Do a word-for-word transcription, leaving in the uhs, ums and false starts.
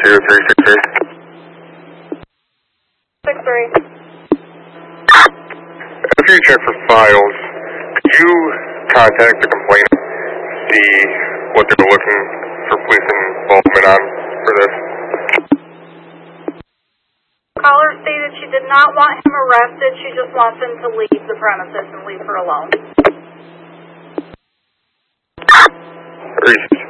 two three six three. Six three. After you check for files, could you contact the complainant, see what they're looking for police involvement on for this? Caller stated she did not want him arrested. She just wants him to leave the premises and leave her alone. three six